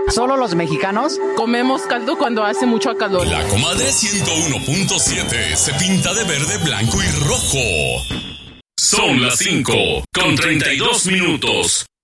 ¿Solo los mexicanos? Comemos caldo cuando hace mucho calor. La Comadre 101.7 se pinta de verde, blanco y rojo. Son las 5:32.